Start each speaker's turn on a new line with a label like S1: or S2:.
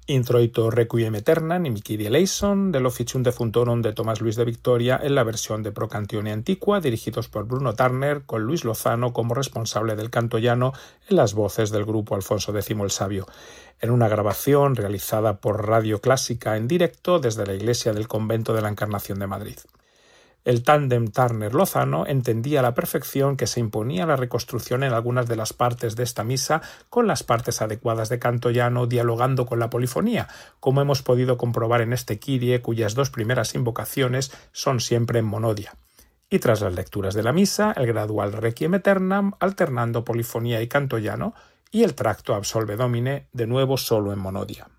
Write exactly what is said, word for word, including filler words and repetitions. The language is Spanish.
S1: Introito Requiem Aeternam in Kyrie eleison del Officium Defuntorum de Tomás Luis de Victoria en la versión de Pro Cantione Antiqua, dirigidos por Bruno Turner, con Luis Lozano como responsable del canto llano en las voces del grupo Alfonso X el Sabio, en una grabación realizada por Radio Clásica en directo desde la iglesia del Convento de la Encarnación de Madrid. El tándem Turner-Lozano entendía a la perfección que se imponía la reconstrucción en algunas de las partes de esta misa con las partes adecuadas de canto llano, dialogando con la polifonía, como hemos podido comprobar en este Kyrie, cuyas dos primeras invocaciones son siempre en monodia. Y tras las lecturas de la misa, el gradual Requiem Aeternam, alternando polifonía y canto llano, y el tracto Absolve Domine, de nuevo solo en monodia.